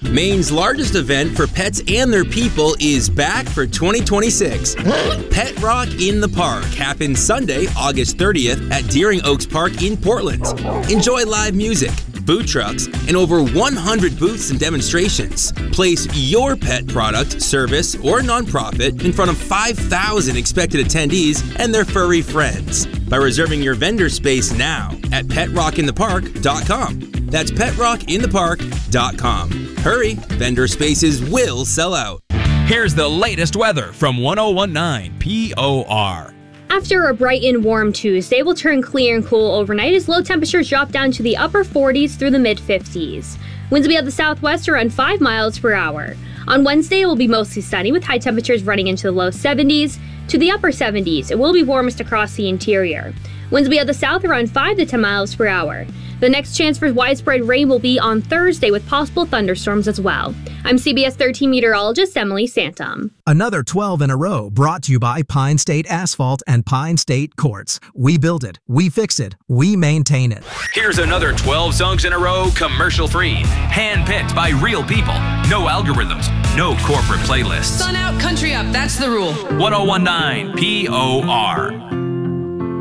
Maine's largest event for pets and their people is back for 2026. Pet Rock in the Park happens Sunday, August 30th at Deering Oaks Park in Portland. Enjoy live music, food trucks, and over 100 booths and demonstrations. Place your pet product, service, or nonprofit in front of 5,000 expected attendees and their furry friends by reserving your vendor space now at PetRockInThePark.com. That's PetRockInThePark.com. Hurry, vendor spaces will sell out. Here's the latest weather from 1019 POR. After a bright and warm Tuesday, will turn clear and cool overnight as low temperatures drop down to the upper 40s through the mid-50s. Winds will be at the southwest around 5 miles per hour. On Wednesday, it will be mostly sunny with high temperatures running into the low 70s to the upper 70s. It will be warmest across the interior. Winds will be at the south around 5 to 10 miles per hour. The next chance for widespread rain will be on Thursday with possible thunderstorms as well. I'm CBS 13 meteorologist Emily Santum. Another 12 in a row brought to you by Pine State Asphalt and Pine State Quartz. We build it, we fix it, we maintain it. Here's another 12 songs in a row, commercial-free, hand-picked by real people. No algorithms, no corporate playlists. Sun out, country up, that's the rule. 1019 POR.